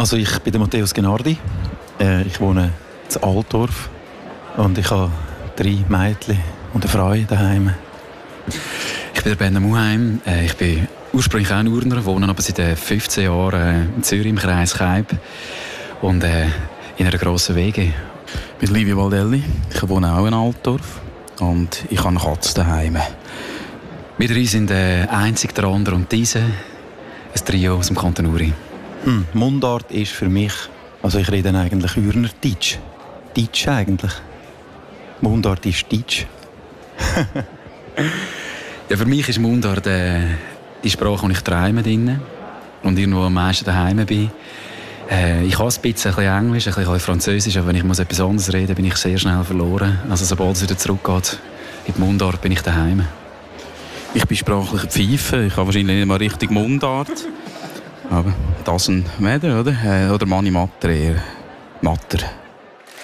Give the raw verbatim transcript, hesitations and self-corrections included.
Also ich bin der Matthäus Genardi. Äh, ich wohne in Altdorf und ich habe drei Mädchen und eine Frau daheim. Ich bin der Ben Muheim. Äh, ich bin ursprünglich auch Urner, wohne aber seit fünfzehn Jahren in Zürich im Kreis Kaib und äh, in einer grossen W G. Ich bin Livio Valdelli. Ich wohne auch in Altdorf und ich habe eine Katze daheim. Wir drei sind äh, einzig der andere und diese, ein Trio aus dem Kanton Uri. Hm, Mundart ist für mich, also ich rede eigentlich Urner Deutsch. Deutsch eigentlich. Mundart ist Deutsch. Ja, für mich ist Mundart äh, die Sprache, die ich träume drin und irgendwo am meisten daheim bin. Äh, ich kann ein bisschen, ein bisschen Englisch, ein bisschen Französisch, aber wenn ich muss etwas anderes reden, bin ich sehr schnell verloren. Also sobald es wieder zurückgeht in die Mundart, bin ich daheim. Ich bin sprachlicher Pfeife. Ich habe wahrscheinlich nicht mal richtig Mundart. Aber das ein Mädel, oder? Oder Mani Matter eher. Matter.